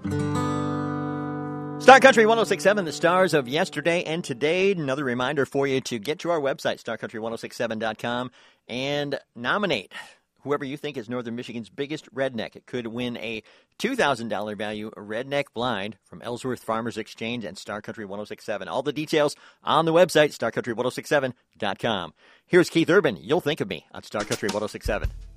Star Country 106.7, the stars of yesterday and today. Another reminder for you to get to our website, starcountry1067.com, and nominate whoever you think is Northern Michigan's biggest redneck. It could win a $2,000 value redneck blind from Ellsworth Farmers Exchange and Star Country 106.7. All the details on the website, starcountry1067.com. Here's Keith Urban, You'll Think of Me, on Star Country 106.7.